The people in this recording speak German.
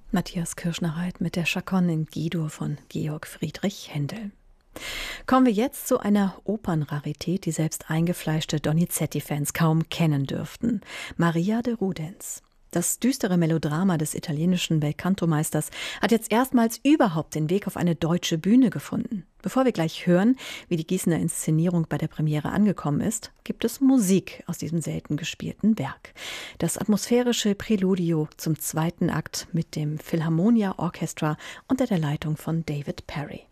Matthias Kirschner-Reit mit der Chaconne in G-Dur von Georg Friedrich Händel. Kommen wir jetzt zu einer Opernrarität, die selbst eingefleischte Donizetti-Fans kaum kennen dürften. Maria de Rudens. Das düstere Melodrama des italienischen Belcanto-Meisters hat jetzt erstmals überhaupt den Weg auf eine deutsche Bühne gefunden. Bevor wir gleich hören, wie die Gießener Inszenierung bei der Premiere angekommen ist, gibt es Musik aus diesem selten gespielten Werk. Das atmosphärische Präludio zum zweiten Akt mit dem Philharmonia Orchestra unter der Leitung von David Perry.